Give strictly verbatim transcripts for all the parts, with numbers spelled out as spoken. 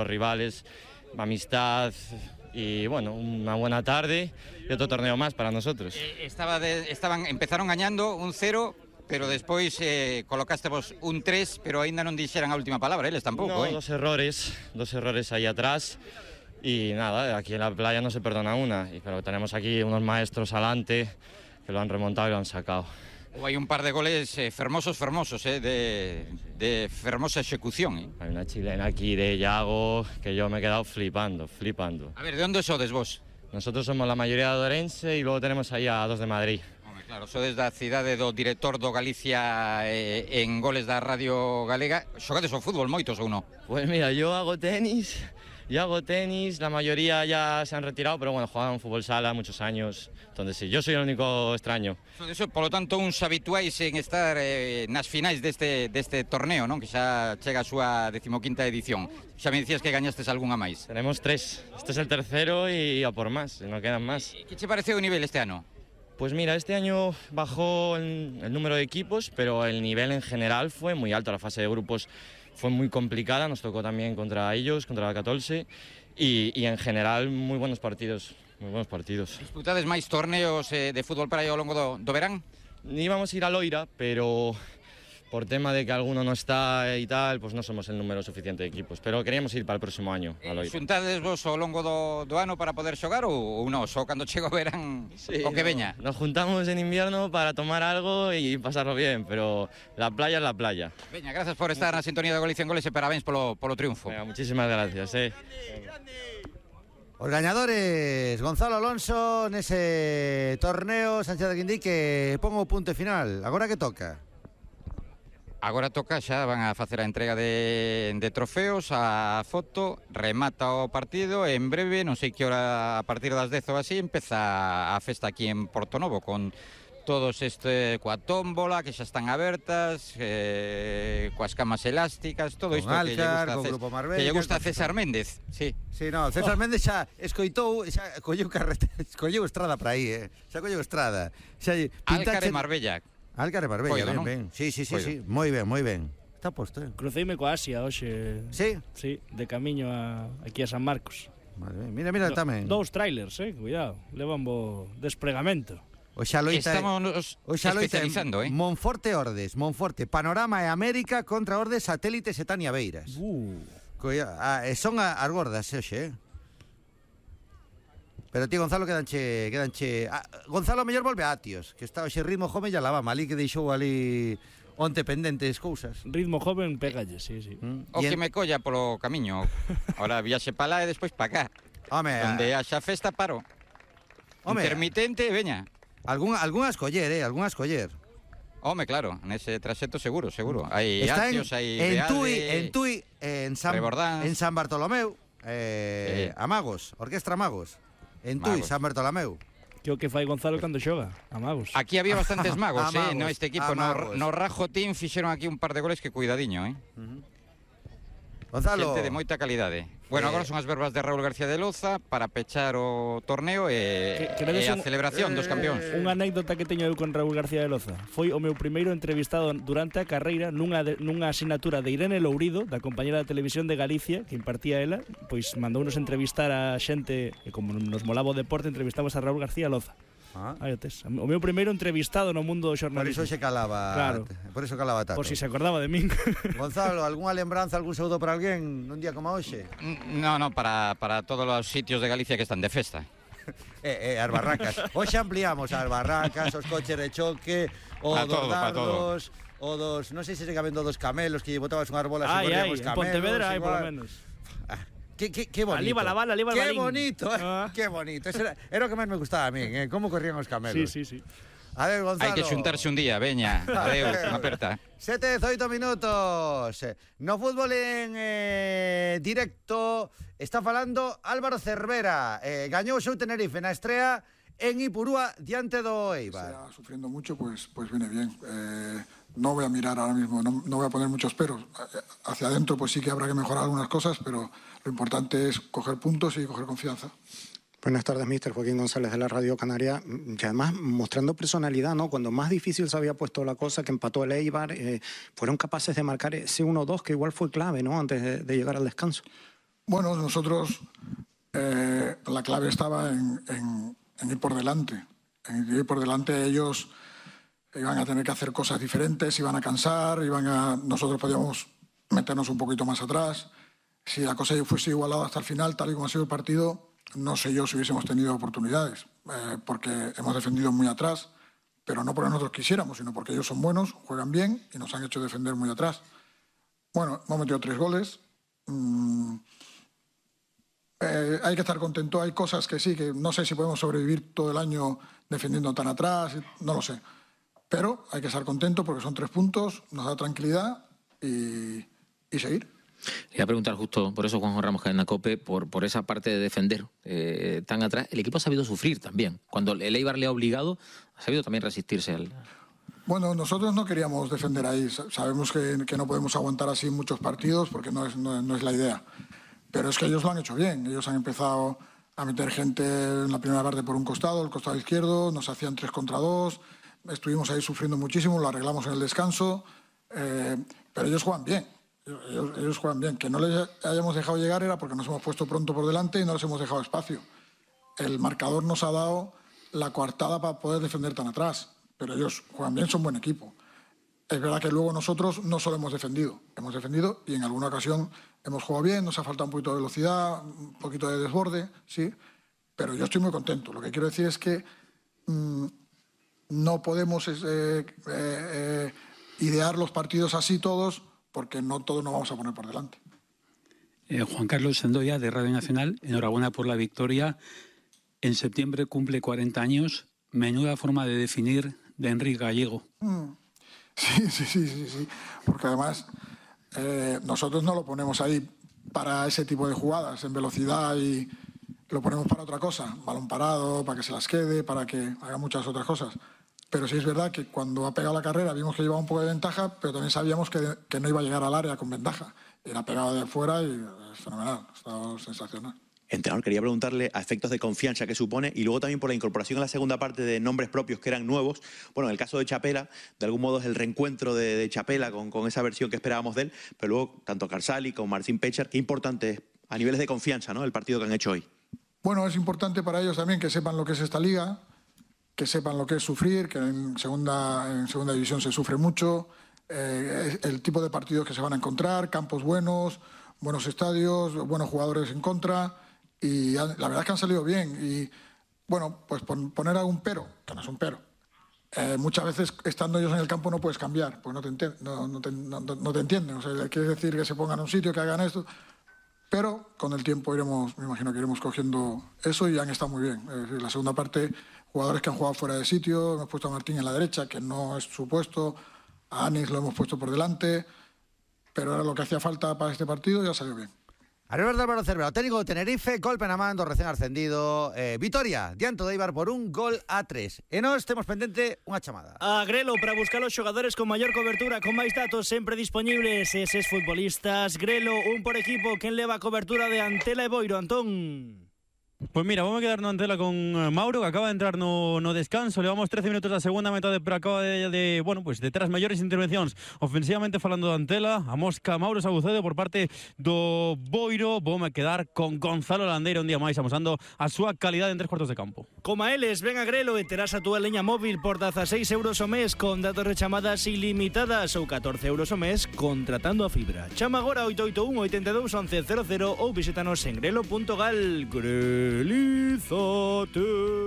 rivales, amistad y bueno, una buena tarde y otro torneo más para nosotros. Eh, estaba de, estaban, empezaron gañando un cero, pero despois eh, colocástevos un tres, pero aínda non dixeran a última palabra, eles tampouco, no, eh? dos errores, dos errores ahí atrás y nada, aquí en la playa no se perdona una, y, pero tenemos aquí unos maestros alante que lo han remontado y lo han sacado. Ou hai un par de goles eh, fermosos, fermosos, eh, de, de fermosa execución, eh? Hay una chilena aquí de Yago que yo me he quedado flipando, flipando. A ver, de onde sodes vos? Nosotros somos la mayoría de Orense y luego tenemos ahí a dos de Madrid. Home, claro, sodes da cidade do director do Galicia eh, en goles da Radio Galega. Xogades o fútbol moitos ou non? Pues mira, yo hago tenis, yo hago tenis, la mayoría ya se han retirado, pero bueno, jugaban fútbol sala muchos años, entonces sí, yo soy el único extraño. Eso, por lo tanto, uns habituais en estar eh, nas finais deste, deste torneo, non? Que xa chega a súa decimoquinta edición. Xa me dicías que gañastes algunha máis. Tenemos tres, este es el tercero y a por más, no quedan más. Que che pareceu o nivel este ano? Pues mira, este año bajó el, el número de equipos, pero el nivel en general fue muy alto. La fase de grupos fue muy complicada, nos tocó también contra ellos, contra la catorce, y, y en general muy buenos partidos, muy buenos partidos. Disputades máis torneos eh, de fútbol praia ao longo do, do verán? Íbamos a ir a Loira, pero por tema de que alguno no está y tal, pues no somos el número suficiente de equipos, pero queríamos ir para el próximo año a Loira. Xuntades vos ao longo do, do ano para poder xogar ou, ou non? Só cando chega o verán Sí, o que no, veña? Nos juntamos en invierno para tomar algo y pasarlo bien, pero la playa es la playa. Veña, gracias por estar na sintonía de Galicia en Goles e parabéns polo, polo triunfo. Venga, muchísimas gracias. Eh. Os gañadores, Gonzalo Alonso nese torneo Sánchez de Quindí, que pongo punto final. Agora que toca? Agora toca, xa van a facer a entrega de, de trofeos, a foto, remata o partido e en breve, non sei que hora, a partir das dez ou así, empeza a festa aquí en Portonovo con todos este, coa tómbola, que xa están abertas, eh, coas camas elásticas, todo Con isto Alcar, que lle gusta, con a Cés- Grupo Marbella, que lle gusta a con- César Méndez, sí. Sí, no, César Méndez xa escoitou, xa colleu carrete, colleu estrada para aí, eh. Xa colleu estrada. Xa Alcar e Marbella. Alcar e Marbella, Coido, ben, non? ben. Sí, sí, sí, Coido. sí, moi ben, moi ben. Está posto, eh. Cruceime coa Asia hoxe. Sí? Sí, de camiño a, aquí a San Marcos. Madre mía, mira, mira Do- tamén. Dous trailers, eh, cuidado, levan bo despregamento. O xa loita Estamos o xa loita especializando, eh. Monforte Ordes, Monforte, Panorama e América contra Ordes, Satélites e Tania Beiras. Uh. Colla, ah, e son a, as gordas, hoxe, eh. Pero ti, Gonzalo, quedanche, quedanche... Ah, Gonzalo, mellor volve a Atios, que está hoxe ritmo jome, ya la vama, ali que deixou ali onte pendentes cousas. Ritmo joven, pégalle, sí, sí. Mm. O E que en- me colla polo camiño. Ahora viaxe para lá e despois para cá. Home, Onde a- haxa festa, paro. Home, Intermitente, veña. algún, algún a escoller, eh, algún a escoller. Home, claro, nese traxecto seguro, seguro. Hai Está Atios, hai en, en Beade, Tui, en Tui, en San, Rebordás. en San Bartolomeu, eh, Sí. Amagos, Orquestra Magos. En Tui, Magos. San Bartolomeu. Que o que fai Gonzalo cando xoga, a magos. Aquí había bastantes magos, A eh, magos, no este equipo. a No, magos. no Rajo Team fixeron aquí un par de goles que cuidadiño, eh. Gonzalo, Xente de moita calidade. Bueno, Eh, agora son as verbas de Raúl García de Loza para pechar o torneo e, Que- queredes e a un- celebración dos campións. Unha anécdota que teño eu con Raúl García de Loza. Foi o meu primeiro entrevistado durante a carreira nunha, de, nunha asignatura de Irene Lourido, da compañera da televisión de Galicia, que impartía ela, pois mandounos entrevistar a xente, e como nos molaba o deporte, entrevistamos a Raúl García Loza. Ah. Aí o tes. O meu primeiro entrevistado no mundo do por xornalismo. iso se calaba, Claro. por iso calaba tanto. Por si se acordaba de min. Gonzalo, algunha lembranza, algún saúdo para alguén nun día como hoxe? No, no, para, para todos os sitios de Galicia que están de festa. Eh, eh, as barracas. Hoxe ampliamos as barracas, os coches de choque, o Para dos todo, para todo. dardos, o dos, non sei se se caben dos camelos que lle botabas unhas bolas Ai, e corrían ai, os en camelos. Pontevedra hai igual. polo menos. Ah, que, que, que bonito. Ali va la bala, ali va el Qué balín. bonito, eh? Ah. Qué bonito. Ese era, era o que máis me gustaba a min, eh? Como corrían os camelos. Sí, sí, sí. A ver, Gonzalo. Hai que xuntarse un día, veña. Adeus, unha aperta. Sete, dezoito minutos. No fútbol en eh, directo está falando Álvaro Cervera. Eh, gañou o seu Tenerife na estrea en Ipurúa diante do Eibar. Sea sufriendo mucho, pues, pues viene bien. Eh, no voy a mirar ahora mismo, no, no voy a poner muchos peros. Eh, Hacia adentro pues sí que habrá que mejorar algunas cosas, pero lo importante es coger puntos y coger confianza. Buenas tardes, mister Joaquín González de la Radio Canaria. Y además mostrando personalidad, ¿no? Cuando más difícil se había puesto la cosa, que empató el Eibar, eh, fueron capaces de marcar ese uno dos que igual fue clave, ¿no? Antes de, de llegar al descanso. Bueno, nosotros eh, la clave estaba en, en, en ir por delante. En ir por delante ellos iban a tener que hacer cosas diferentes, iban a cansar, iban a, nosotros podíamos meternos un poquito más atrás. Si la cosa fuese igualada hasta el final, tal y como ha sido el partido, no sé yo si hubiésemos tenido oportunidades, eh, porque hemos defendido muy atrás, pero no porque nosotros quisiéramos, sino porque ellos son buenos, juegan bien y nos han hecho defender muy atrás. Bueno, hemos metido tres goles. Mm, eh, hay que estar contento. Hay cosas que sí, que no sé si podemos sobrevivir todo el año defendiendo tan atrás, no lo sé. Pero hay que estar contento porque son tres puntos, nos da tranquilidad y, y seguir. Le voy a preguntar justo por eso, Juanjo Ramos, Cadena COPE, por, por esa parte de defender eh, tan atrás. El equipo ha sabido sufrir también. Cuando el Eibar le ha obligado, ha sabido también resistirse al... Bueno, nosotros no queríamos defender ahí. Sabemos que, que no podemos aguantar así muchos partidos porque no es, no, no es la idea. Pero es que ellos lo han hecho bien. Ellos han empezado a meter gente en la primera parte por un costado, el costado izquierdo, nos hacían tres contra dos. Estuvimos ahí sufriendo muchísimo, lo arreglamos en el descanso. Eh, pero ellos juegan bien. Ellos, ellos juegan bien. Que no les hayamos dejado llegar era porque nos hemos puesto pronto por delante y no les hemos dejado espacio. El marcador nos ha dado la coartada para poder defender tan atrás. Pero ellos juegan bien, son buen equipo. Es verdad que luego nosotros no solo hemos defendido. Hemos defendido y en alguna ocasión hemos jugado bien, nos ha faltado un poquito de velocidad, un poquito de desborde, sí. Pero yo estoy muy contento. Lo que quiero decir es que mmm, no podemos eh, eh, eh, idear los partidos así todos, porque no todos nos vamos a poner por delante. Eh, Juan Carlos Sendoya, de Radio Nacional, enhorabuena por la victoria. En septiembre cumple cuarenta años. Menuda forma de definir de Enrique Gallego. Mm. Sí, sí, sí, sí, sí. Porque además eh, nosotros no lo ponemos ahí para ese tipo de jugadas, en velocidad, y lo ponemos para otra cosa. Balón parado, para que se las quede, para que haga muchas otras cosas. Pero sí es verdad que cuando ha pegado la carrera vimos que llevaba un poco de ventaja, pero también sabíamos que, que no iba a llegar al área con ventaja. Era pegado de afuera y es fenomenal, ha estado sensacional. Entrenador, quería preguntarle a efectos de confianza que supone y luego también por la incorporación en la segunda parte de nombres propios que eran nuevos. Bueno, en el caso de Chapela, de algún modo es el reencuentro de, de Chapela con, con esa versión que esperábamos de él, pero luego tanto Karsali como Marcin Pécher, qué importante es a niveles de confianza, ¿no?, el partido que han hecho hoy. Bueno, es importante para ellos también que sepan lo que es esta liga, que sepan lo que es sufrir, que en segunda, en segunda división se sufre mucho, eh, el tipo de partidos que se van a encontrar, campos buenos, buenos estadios, buenos jugadores en contra. Y la verdad es que han salido bien. Y bueno, pues poner algún pero, que no es un pero. Eh, muchas veces estando ellos en el campo no puedes cambiar, pues no te, enti no, no te, no, no te entienden. O sea, quiere decir que se pongan en un sitio, que hagan esto. Pero con el tiempo iremos, me imagino que iremos cogiendo eso y han estado muy bien. Es decir, la segunda parte, jugadores que han jugado fuera de sitio, hemos puesto a Martín en la derecha, que no es su puesto, a Anis lo hemos puesto por delante, pero era lo que hacía falta para este partido y ha salido bien. Alberto Álvaro Cervera, técnico de Tenerife, golpe na mando, recién ascendido, eh, Vitoria, diante de Eibar por un gol a tres. E nós temos pendente unha chamada. A Grelo, para buscar os xogadores con maior cobertura, con máis datos sempre disponibles, eses futbolistas. Grelo, un por equipo, quen leva a cobertura de Antela e Boiro, Antón? Pues mira, vamos a quedar en Antela con Mauro, que acaba de entrar no, no descanso. Levamos trece minutos da segunda metade, pero acaba de, de bueno, pues de ter as maiores intervencións ofensivamente falando de Antela. A mosca Mauro Sabucedo por parte do Boiro. Vou-me quedar con Gonzalo Landeira un día máis, amosando a súa calidade en tres cuartos de campo. Coma eles, ven a Grelo e terás a túa leña móvil por dezaseis euros o mes con datos de chamadas ilimitadas ou catorce euros o mes contratando a fibra. Chama agora oito oito un, oito dos, once cero cero ou visítanos en grelo punto gal. Grelo. Felizate.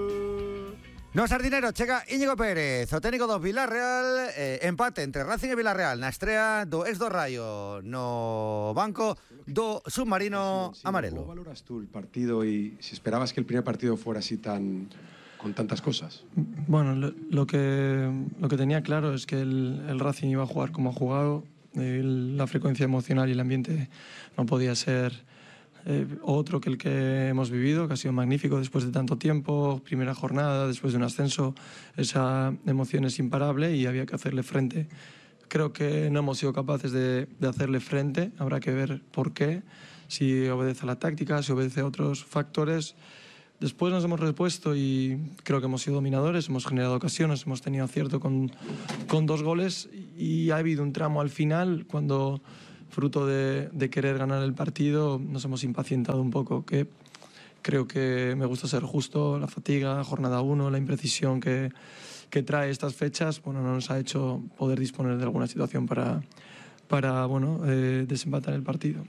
No sardinero, chega Íñigo Pérez, o técnico do Villarreal, eh, empate entre Racing e Villarreal na estrea do ex do Rayo no banco do submarino sí, sí, amarelo. ¿Cómo valoras tú el partido y si esperabas que el primer partido fuera así tan con tantas cosas? Bueno, lo, lo que lo que tenía claro es que el, el Racing iba a jugar como ha jugado, el, la frecuencia emocional y el ambiente no podía ser Eh, otro que el que hemos vivido, que ha sido magnífico después de tanto tiempo, primera jornada, después de un ascenso, esa emoción es imparable y había que hacerle frente. Creo que no hemos sido capaces de, de hacerle frente, habrá que ver por qué, si obedece a la táctica, si obedece a otros factores. Después nos hemos repuesto y creo que hemos sido dominadores, hemos generado ocasiones, hemos tenido acierto con, con dos goles y ha habido un tramo al final cuando fruto de, de querer ganar el partido, nos hemos impacientado un poco, que creo que me gusta ser justo. La fatiga, jornada uno, la imprecisión que, que trae estas fechas, bueno, no nos ha hecho poder disponer de alguna situación para, para bueno, eh, desempatar el partido.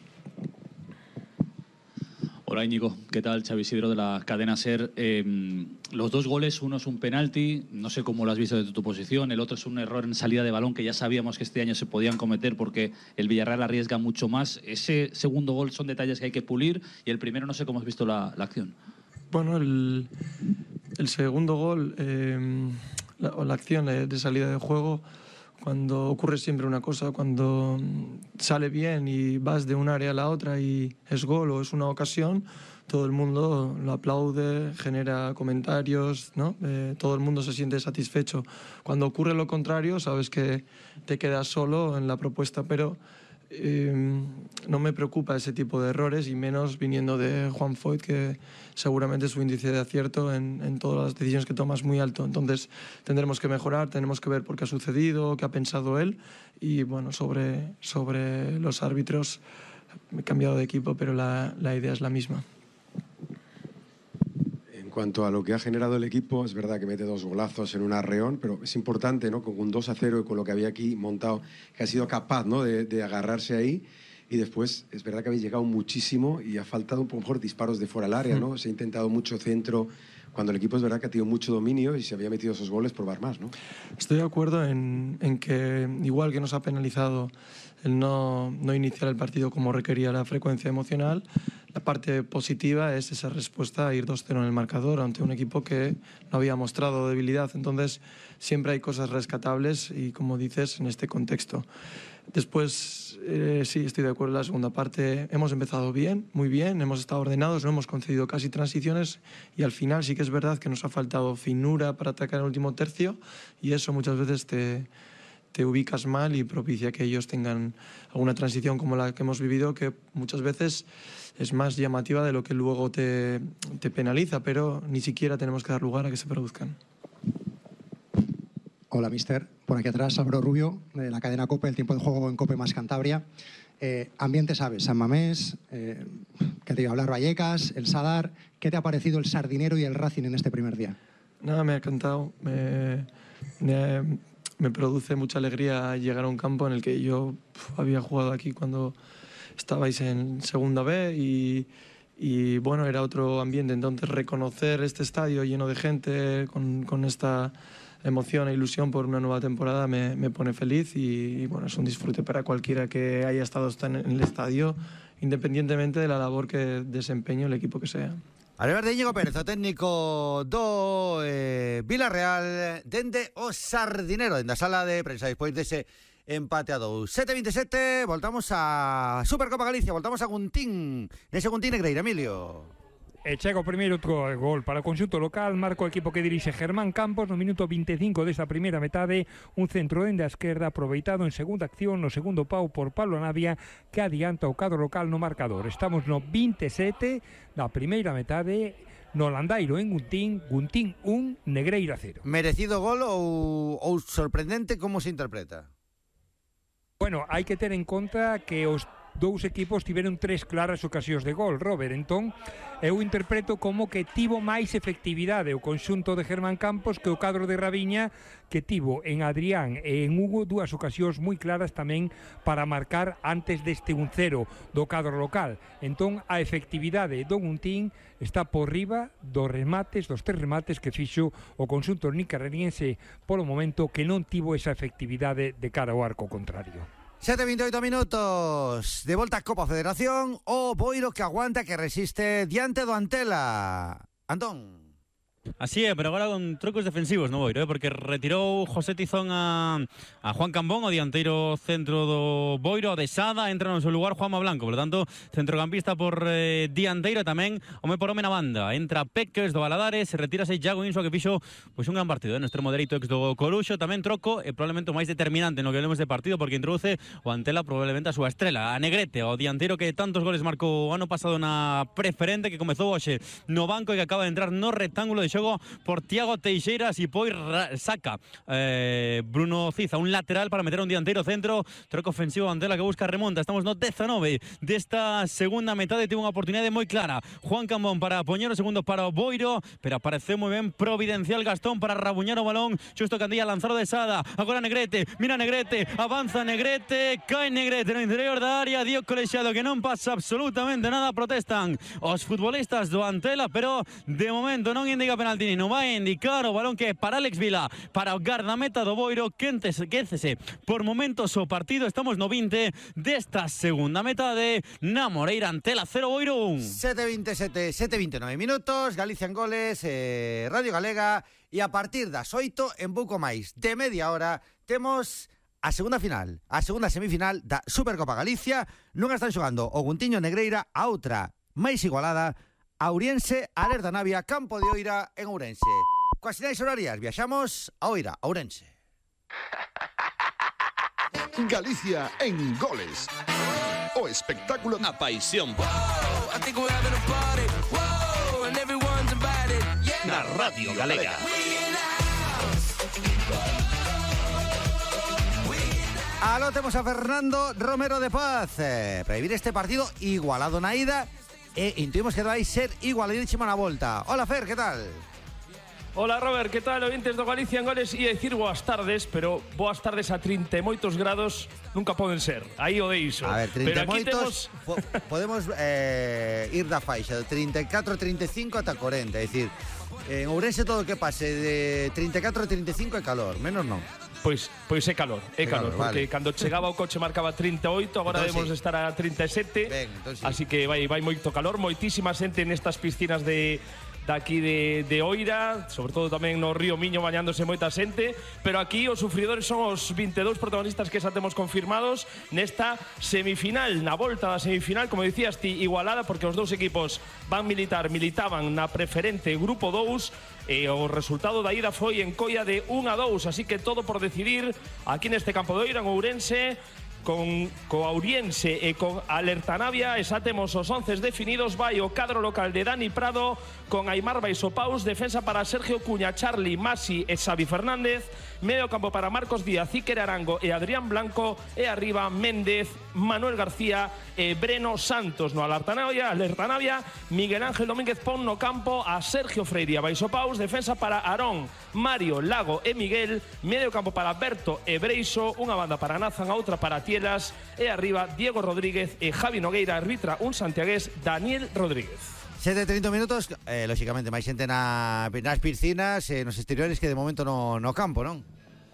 Hola Íñigo, ¿qué tal? Xavi Isidro de la cadena SER. Eh, los dos goles, uno es un penalti, no sé cómo lo has visto desde tu posición, el otro es un error en salida de balón que ya sabíamos que este año se podían cometer porque el Villarreal arriesga mucho más. Ese segundo gol son detalles que hay que pulir y el primero no sé cómo has visto la, la acción. Bueno, el, el segundo gol, eh, la, la acción de, de salida de juego, cuando ocurre siempre una cosa, cuando sale bien y vas de un área a la otra y es gol o es una ocasión, todo el mundo lo aplaude, genera comentarios, ¿no? Eh, todo el mundo se siente satisfecho. Cuando ocurre lo contrario, sabes que te quedas solo en la propuesta, pero eh, no me preocupa ese tipo de errores y menos viniendo de Juan Foyth, que seguramente su índice de acierto en, en todas las decisiones que toma es muy alto. Entonces tendremos que mejorar, tenemos que ver por qué ha sucedido, qué ha pensado él y bueno, sobre, sobre los árbitros he cambiado de equipo, pero la, la idea es la misma. En cuanto a lo que ha generado el equipo, es verdad que mete dos golazos en un arreón, pero es importante, ¿no? Con un dos a cero y con lo que había aquí montado, que ha sido capaz, ¿no? de, de agarrarse ahí. Y después, es verdad que habéis llegado muchísimo y ha faltado un poco mejor disparos de fuera al área, ¿no? Se ha intentado mucho centro, cuando el equipo es verdad que ha tenido mucho dominio y se había metido esos goles, probar más, ¿no? Estoy de acuerdo en, en que, igual que nos ha penalizado el no, no iniciar el partido como requería la frecuencia emocional, la parte positiva es esa respuesta a ir dos cero en el marcador ante un equipo que no había mostrado debilidad. Entonces, siempre hay cosas rescatables y, como dices, en este contexto. Después, eh, sí, estoy de acuerdo en la segunda parte. Hemos empezado bien, muy bien, hemos estado ordenados, no hemos concedido casi transiciones y al final sí que es verdad que nos ha faltado finura para atacar el último tercio y eso muchas veces te, te ubicas mal y propicia que ellos tengan alguna transición como la que hemos vivido, que muchas veces es más llamativa de lo que luego te, te penaliza, pero ni siquiera tenemos que dar lugar a que se produzcan. Hola, mister. Por aquí atrás, Álvaro Rubio, de la cadena COPE, el tiempo de juego en COPE más Cantabria. Eh, ambiente, ¿sabes? San Mamés, eh, ¿qué te iba a hablar? Vallecas, el Sadar. ¿Qué te ha parecido el Sardinero y el Racing en este primer día? Nada, me ha encantado. Me, me, me produce mucha alegría llegar a un campo en el que yo pf, había jugado aquí cuando estabais en Segunda B y, y bueno, era otro ambiente. Entonces, reconocer este estadio lleno de gente con, con esta emoción e ilusión por una nueva temporada me, me pone feliz y, y bueno, es un disfrute para cualquiera que haya estado en el estadio, independientemente de la labor que desempeñe el equipo que sea. Alberto Íñigo Pérez, o técnico do eh, Villarreal, dende o Sardinero, dende a sala de prensa, despois dese empate a dous. sete veintisiete, voltamos a Supercopa Galicia, voltamos a Guntín, nese Guntín Negreira, Emilio. E chega o primeiro gol para o conxunto local, marca o equipo que dirixe Germán Campos no minuto veinticinco desta primeira metade, un centro dende a esquerda aproveitado en segunda acción no segundo pau por Pablo Navia, que adianta o cadro local no marcador. Estamos no veintisiete da primeira metade, no Landairo en Guntín, Guntín un, Negreira cero. Merecido gol ou, ou sorprendente, como se interpreta? Bueno, hai que ter en conta que os dous equipos tiveron tres claras ocasións de gol, Robert. Entón, eu interpreto como que tivo máis efectividade o conxunto de Germán Campos que o cadro de Raviña, que tivo en Adrián e en Hugo dúas ocasións moi claras tamén para marcar antes deste un cero do cadro local. Entón, a efectividade do Guntín está por riba dos remates, dos tres remates que fixo o conxunto nicaragüense polo momento, que non tivo esa efectividade de cara ao arco contrario. sete veintiocho minutos de volta a Copa Federación, o Boiro que aguanta, que resiste diante do Antela. Antón. Así é, pero agora con trucos defensivos no Boiro, eh? Porque retirou José Tizón a, a Juan Cambón, o dianteiro centro do Boiro, de Sada, entra no seu lugar Juanma Blanco, por lo tanto, centrocampista por eh, dianteiro, tamén home por home na banda, entra Peques do Valadares, se retira sei Iago Insua, que fixo pois un gran partido, eh? No extremo dereito ex do Coruxo, tamén troco, e probablemente o máis determinante no que vemos de partido, porque introduce o Antela probablemente a súa estrela, a Negrete, o dianteiro que tantos goles marcou o ano pasado na preferente, que comezou hoxe no banco e que acaba de entrar no rectángulo de xogo por Tiago Teixeiras e pois saca eh, Bruno Ciza un lateral para meter un dianteiro centro, troco ofensivo Antela que busca remonta. Estamos no dezanove desta segunda metade, tivo unha oportunidade moi clara Juan Cambón para poñer o segundo para o Boiro, pero apareceu moi ben providencial Gastón para rabuñar o balón xusto candilla lanzado de Sada. Agora Negrete, mira Negrete, avanza Negrete, cae Negrete no interior da área, dio colexiado que non pasa absolutamente nada, protestan os futbolistas do Antela, pero de momento non indica penalti, non vai indicar o balón que é para Alex Vila, para o gardameta do Boiro, quéntese, quécese por momentos o partido. Estamos no vinte desta segunda metade, na Moreira Antela cero Boiro un. sete veintesete, sete veintinueve minutos, Galicia en goles, eh, Radio Galega, e a partir das oito, en pouco máis de media hora, temos a segunda final, a segunda semifinal da Supercopa Galicia. Nunha están xogando o Guntiño Negreira, a outra máis igualada, a Ouriense, Alerta Navia, Campo de Oira en Ourense. Coas sinais horarias, viaxamos a Oira, a Ourense. Galicia en goles. O espectáculo na paixón. Na Radio Galega. Aló, temos a Fernando Romero de Paz eh, para vivir este partido igualado na ida e intuimos que vai ser igualadísimo na volta. Hola Fer, que tal? Hola Robert, que tal, ointes do Galicia en goles? Ia dicir boas tardes, pero boas tardes a trinta e moitos grados nunca poden ser. Aí o deixo. A ver, trinta pero aquí moitos, temos... po podemos eh, ir da faixa de trinta e catro, trinta e cinco ata cuarenta, é dicir, en Ourense todo o que pase de trinta e catro a trinta e cinco é calor, menos non. Pois, pois é calor, é, é calor, calor, porque vale. Cando chegaba o coche marcaba trinta e oito, agora debemos sí. estar a trinta e sete. Ben, sí. Así que vai vai moito calor, moitísima xente nestas piscinas de daqui de, de Oira, sobre todo tamén no Río Miño bañándose moita xente, pero aquí os sufridores son os vinte e dous protagonistas que xa temos confirmados nesta semifinal, na volta da semifinal, como dicías ti, igualada, porque os dous equipos van militar, militaban na preferente grupo dous, e o resultado da ida foi en colla de un a dous, así que todo por decidir aquí neste Campo de Oira, en Ourense, con co Ouriense e con Alerta Navia. E xa temos os once definidos. Vai o cadro local de Dani Prado con Aimar Baisopaus, defensa para Sergio Cuña, Charlie, Masi e Xavi Fernández, medio campo para Marcos Díaz, Iker Arango e Adrián Blanco, e arriba Méndez, Manuel García e Breno Santos. No Alerta Navia, Alerta Navia, Miguel Ángel Domínguez pon no campo a Sergio Freire, a Baisopaus, defensa para Arón, Mario, Lago e Miguel, medio campo para Berto e Breixo, unha banda para Nazan, a outra para Tielas, e arriba Diego Rodríguez e Javi Nogueira, arbitra un santiagués, Daniel Rodríguez. sete e trinta minutos, eh, lóxicamente máis xente na, nas piscinas e eh, nos exteriores que de momento no, no campo, non?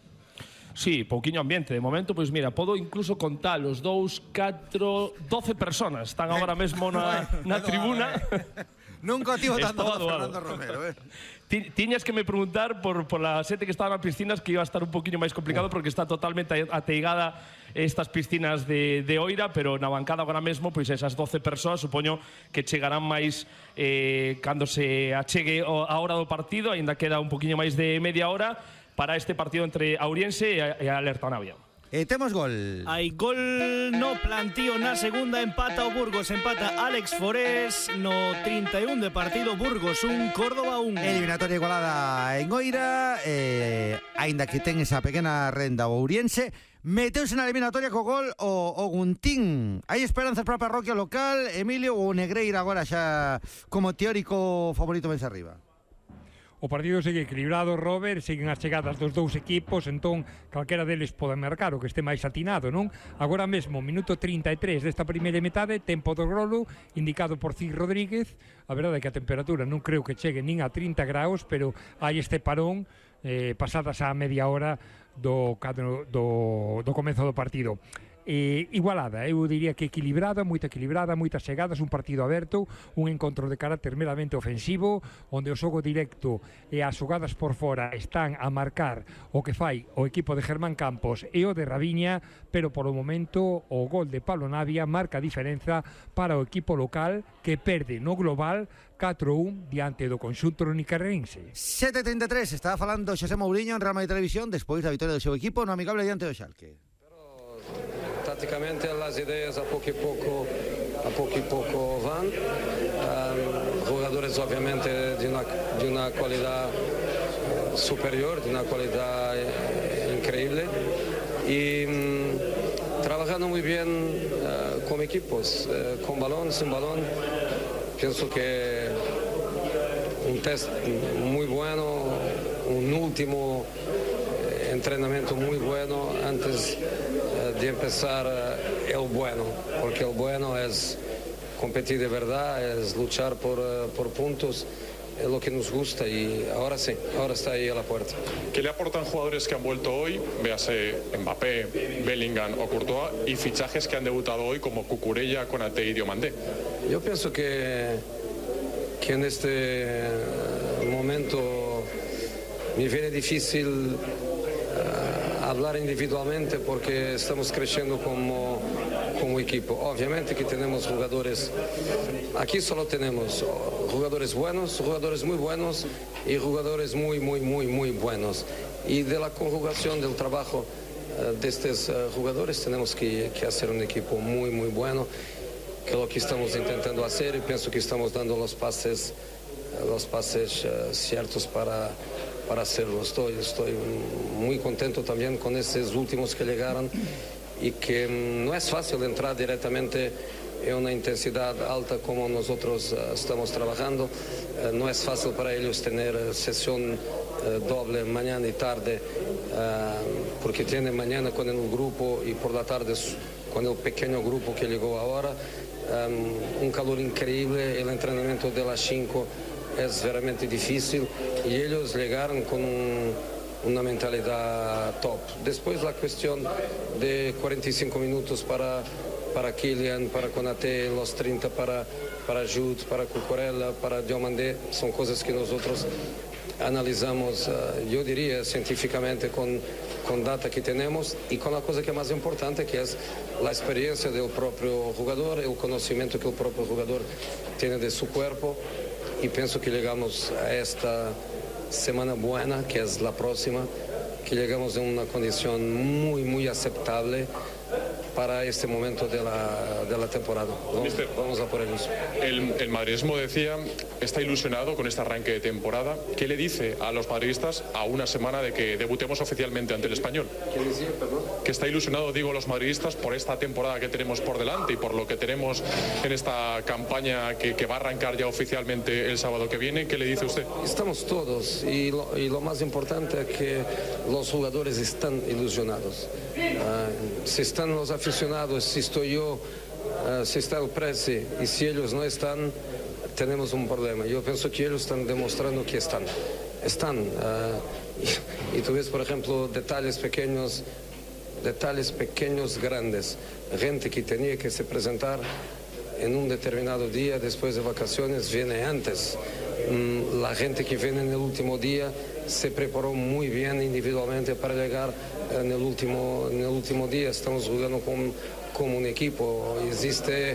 Sí, pouquiño ambiente. De momento, pois mira, podo incluso contar os dous, catro, doce personas están agora mesmo na, na tribuna. Nunca tivo tanto a Fernando Romero, eh? Tiñas que me preguntar por, por la xente que estaba nas piscinas, que iba a estar un poquinho máis complicado porque está totalmente ateigada estas piscinas de, de Oira, pero na bancada agora mesmo, pois esas doce persoas, supoño que chegarán máis eh, cando se achegue a hora do partido, aínda queda un poquinho máis de media hora para este partido entre Ouriense e Alerta Navia. E temos gol. Hai gol no plantío na segunda, empata o Burgos, empata Alex Forés no trinta e un de partido. Burgos un, Córdoba un. Eliminatoria igualada en Oira, eh, aínda que ten esa pequena renda o Ouriense, meteuse na eliminatoria co gol o, o Guntín. Hai esperanzas para a parroquia local, Emilio, ou Negreira agora xa como teórico favorito vence arriba? O partido segue equilibrado, Robert, seguen as chegadas dos dous equipos, entón calquera deles pode marcar o que este máis atinado, non? Agora mesmo, minuto trinta e tres desta primeira metade, tempo do grolo, indicado por Cid Rodríguez. A verdade é que a temperatura non creo que chegue nin a trinta graus, pero hai este parón eh, pasadas a media hora do, do, do comezo do partido. Eh, igualada, eu diría que equilibrada, moita equilibrada, moitas chegadas, un partido aberto, un encontro de carácter meramente ofensivo, onde o xogo directo e as xogadas por fora están a marcar o que fai o equipo de Germán Campos e o de Raviña, pero polo momento o gol de Pablo Navia marca a diferenza para o equipo local, que perde no global catro a un diante do conxunto unicarrense. sete e trinta e tres, estaba falando Xosé Mourinho en Real Madrid Televisión despois da vitória do seu equipo no amigable diante do Schalke. Tácticamente las ideas a poco y poco a poco y poco van, um, jugadores jugadores obviamente de una, de una cualidad superior, de una cualidad increíble y mmm, trabajando muy bien uh, con equipos, uh, con balón, sin balón. Pienso que un test muy bueno, un último entrenamiento muy bueno antes uh, de empezar uh, el bueno, porque el bueno es competir de verdad, es luchar por, uh, por puntos. Es lo que nos gusta y ahora sí, ahora está ahí a la puerta. ¿Qué le aportan jugadores que han vuelto hoy, véase Mbappé, Bellingham o Courtois, y fichajes que han debutado hoy como Cucurella, Konaté y Diomandé? Yo pienso que, que en este momento me viene difícil uh, hablar individualmente porque estamos creciendo como, como equipo. Obviamente que tenemos jugadores, aquí solo tenemos jugadores buenos, jugadores muy buenos y jugadores muy, muy, muy, muy buenos. Y de la conjugación del trabajo uh, de estos uh, jugadores tenemos que, que hacer un equipo muy, muy bueno, que es lo que estamos intentando hacer y pienso que estamos dando los pases, uh, los pases uh, ciertos para, para hacerlo. Estoy, estoy muy contento también con esos últimos que llegaron y que um, no es fácil entrar directamente en una intensidad alta como nosotros uh, estamos trabajando. Uh, no es fácil para ellos tener uh, sesión uh, doble mañana y tarde, uh, porque tienen mañana con el grupo y por la tarde con el pequeño grupo que llegó ahora. Um, un calor increíble, el entrenamiento de las cinco es realmente difícil y ellos llegaron con un, una mentalidad top. Después la cuestión de cuarenta y cinco minutos para para Kylian, para Konaté, los treinta para, para Jude, para Cucurella, para Diomandé, son cosas que nosotros analizamos, uh, yo diría, científicamente con, con data que tenemos y con la cosa que es más importante, que es la experiencia del propio jugador, el conocimiento que el propio jugador tiene de su cuerpo y pienso que llegamos a esta semana buena, que es la próxima, que llegamos en una condición muy, muy aceptable para este momento de la, de la temporada. Vamos, vamos a por ellos. El, el madridismo, decía, está ilusionado con este arranque de temporada. ¿Qué le dice a los madridistas a una semana de que debutemos oficialmente ante el Español? ¿Qué decía, perdón? Que está ilusionado, digo, los madridistas por esta temporada que tenemos por delante y por lo que tenemos en esta campaña que, que va a arrancar ya oficialmente el sábado que viene. ¿Qué le dice usted? Estamos todos y lo, y lo más importante es que los jugadores están ilusionados. Uh, si están los aficionados, si estoy yo, uh, si está el Presi y si ellos no están, tenemos un problema. Yo pienso que ellos están demostrando que están. Están. Uh, y, y tú ves, por ejemplo, detalles pequeños, detalles pequeños, grandes. Gente que tenía que se presentar en un determinado día después de vacaciones viene antes. Mm, la gente que viene en el último día se preparó muy bien individualmente para llegar en el último, en el último día. Estamos jugando como, como un equipo. Existe,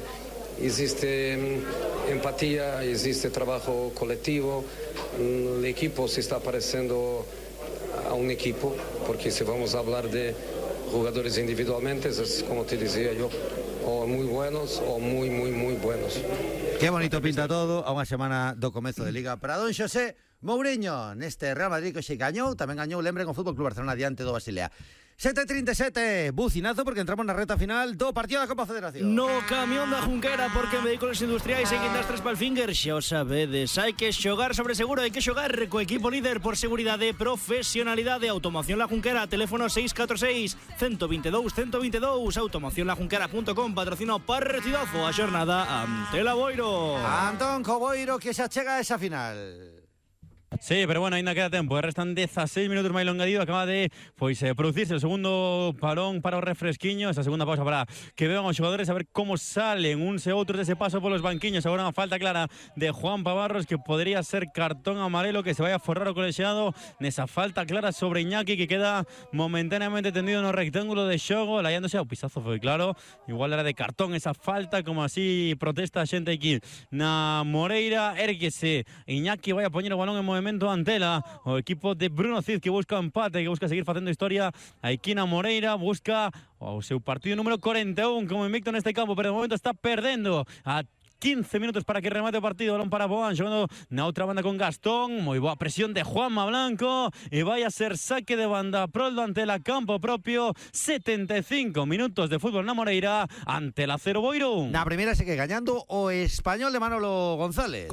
existe empatía, existe trabajo colectivo. El equipo se está pareciendo a un equipo, porque si vamos a hablar de jugadores individualmente, es como te decía yo, o muy buenos o muy, muy, muy buenos. Qué bonito pinta todo a unha semana do comezo de Liga para don Xosé Mourinho neste Real Madrid que se gañou, tamén gañou, lembre, con Fútbol Club Barcelona diante do Basilea. sete e trinta e sete, bucinazo porque entramos na reta final do partido da Copa Federación. No camión da Junquera, porque en vehículos industriais hai que dar tres palfinger, xa o sabedes, hai que xogar sobre seguro, hai que xogar co equipo líder por seguridade, profesionalidade. Automoción La Junquera, teléfono seis catro seis, uno dos dous, uno dos dous, automoción la junquera punto com, patrocino partidazo a xornada ante la Boiro. Antón Coboiro que xa chega a esa final. Sí, pero bueno, ainda queda tempo, restan dieciséis minutos máis longadido. Acaba de pois eh, producirse o segundo parón para o refresquiño, esa segunda pausa para que vean os xogadores a ver como salen uns e outros dese paso polos banquiños. Agora unha falta clara de Juan Pavarros que podría ser cartón amarelo, que se vai a forrar o colexiado nesa falta clara sobre Iñaki, que queda momentáneamente tendido no rectángulo de xogo, layándose ao pisazo, foi claro, igual era de cartón esa falta, como así protesta a xente aquí na Moreira. Érguese Iñaki, vai a poñer o balón en movimento Antela, o equipo de Bruno Cid, que busca empate, que busca seguir facendo historia aquí na Moreira, busca o seu partido número cuarenta y uno como invicto neste campo, pero de momento está perdendo a quince minutos para que remate o partido. Balón para Boan, xogando na outra banda con Gastón. Moi boa presión de Juanma Blanco e vai a ser saque de banda Proldo ante la campo propio. setenta e cinco minutos de fútbol na Moreira ante la Cero Boiro. Na primeira segue gañando o Español de Manolo González.